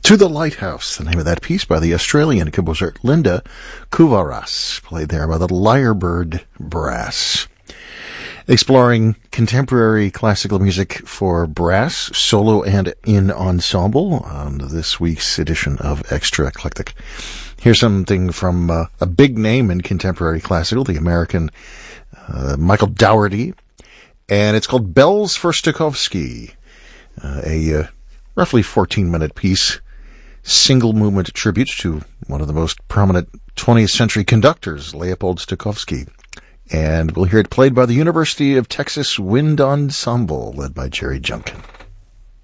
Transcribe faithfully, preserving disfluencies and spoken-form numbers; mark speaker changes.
Speaker 1: To the Lighthouse, the name of that piece by the Australian composer Linda Kuvaras, played there by the Lyrebird Brass. Exploring contemporary classical music for brass, solo and in ensemble on this week's edition of Extra Eclectic. Here's something from uh, a big name in contemporary classical, the American uh, Michael Dougherty, and it's called Bells for Stokowski, uh, a uh, roughly fourteen-minute piece, single-movement tribute to one of the most prominent twentieth century conductors, Leopold Stokowski. And we'll hear it played by the University of Texas Wind Ensemble, led by Jerry Junkin.